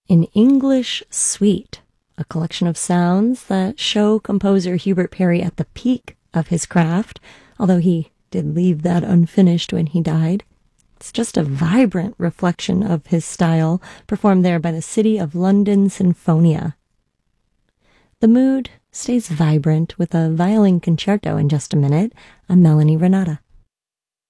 An English Suite, a collection of sounds that show composer Hubert Parry at the peak of his craft, although he did leave that unfinished when he died. It's just a vibrant reflection of his style, performed there by the City of London Sinfonia. The mood stays vibrant with a violin concerto in just a minute. I'm Melanie Renata.